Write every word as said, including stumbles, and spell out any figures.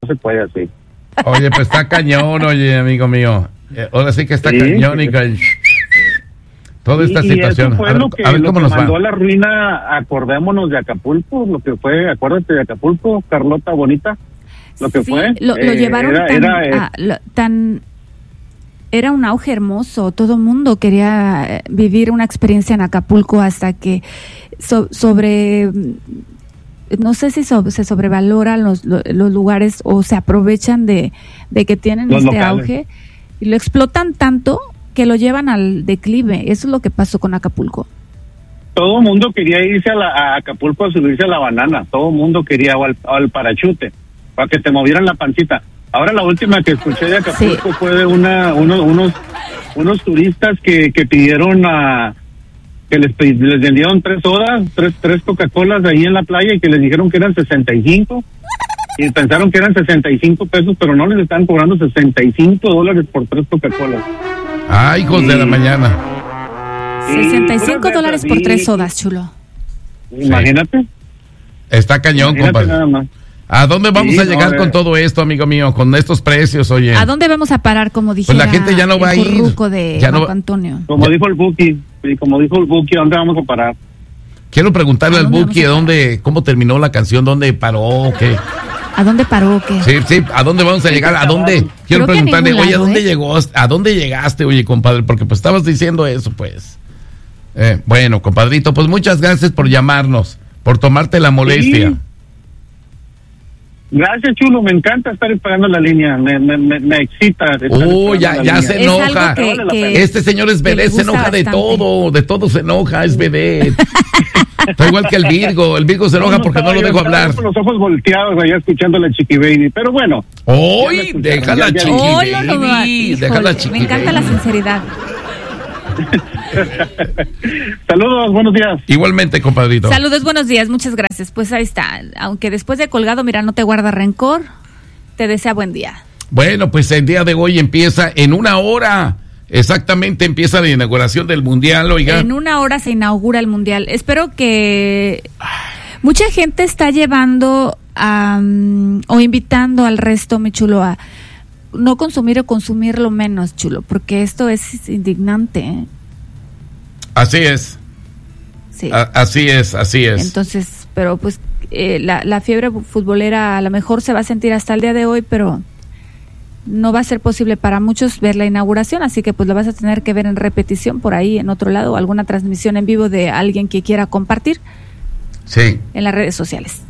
se puede así. Oye, pues está cañón, oye, amigo mío. Eh, ahora sí que está sí, cañón y ca... toda esta y, situación. Y eso fue a ver, lo que, a ver lo cómo que nos mandó va. a la ruina, acordémonos de Acapulco, lo que fue, acuérdate de Acapulco, Carlota Bonita, lo que sí, fue. Lo, lo eh, llevaron era, tan, era, eh, a, lo, tan... Era un auge hermoso, todo el mundo quería vivir una experiencia en Acapulco hasta que so, sobre... no sé si so, se sobrevaloran los, los, los lugares o se aprovechan de, de que tienen los este locales. auge y lo explotan tanto que lo llevan al declive. Eso es lo que pasó con Acapulco. Todo el mundo quería irse a, la, a Acapulco a subirse a la banana, todo el mundo quería o al, al parachute, para que te movieran la pancita. Ahora la última que escuché de Acapulco sí. fue de una, uno, unos unos turistas que, que pidieron a que les, les vendieron tres sodas, tres, tres Coca-Colas ahí en la playa y que les dijeron que eran sesenta y cinco y pensaron que eran sesenta y cinco pesos, pero no les estaban cobrando sesenta y cinco dólares por tres Coca-Colas. Ah, hijos y, de la mañana. sesenta y cinco dólares por tres sodas, chulo. Imagínate. Sí. Está cañón, Imagínate compadre. Nada más. ¿A dónde vamos sí, a llegar no, con eh. todo esto, amigo mío? Con estos precios, oye. ¿A dónde vamos a parar, como dijera pues la gente ya no va a ir. de ya no... Antonio? Como ya. dijo el Buki, y como dijo el Buki, ¿a dónde vamos a parar? Quiero preguntarle al Buki a dónde, cómo terminó la canción, dónde paró, qué. ¿A dónde paró, qué? Sí, sí, ¿a dónde vamos a llegar? ¿A dónde? Quiero Creo preguntarle, lado, oye, ¿a dónde ¿eh? llegó? ¿A dónde llegaste, oye, compadre? Porque pues estabas diciendo eso, pues. Eh, bueno, compadrito, pues muchas gracias por llamarnos, por tomarte la molestia. Sí. Gracias, chulo, me encanta estar esperando la línea, me, me, me, me excita. Oh, ya, ya se enoja. Que, que, este señor es vedette, se enoja bastante. de todo, de todo se enoja, es vedette. Está igual que el Virgo, el Virgo se enoja no, porque no lo dejo hablar. Con los ojos volteados allá escuchando la Chiqui Baby, pero bueno. Hoy, déjala Chiqui Baby, no, no, déjala Chiqui Me encanta baby. la sinceridad. Saludos, buenos días. Igualmente, compadrito. Saludos, buenos días, muchas gracias. Pues ahí está, aunque después de colgado, mira, no te guarda rencor, te desea buen día. Bueno, pues el día de hoy empieza en una hora, exactamente empieza la inauguración del Mundial, oiga. En una hora se inaugura el Mundial. Espero que mucha gente está llevando um, o invitando al resto, mi chulo, a no consumir o consumirlo menos, chulo, porque esto es indignante, ¿eh? Así es. Sí. A, así es, así es. Entonces, pero pues eh, la, la fiebre futbolera a lo mejor se va a sentir hasta el día de hoy, pero no va a ser posible para muchos ver la inauguración, así que pues lo vas a tener que ver en repetición por ahí en otro lado, alguna transmisión en vivo de alguien que quiera compartir. Sí. En las redes sociales.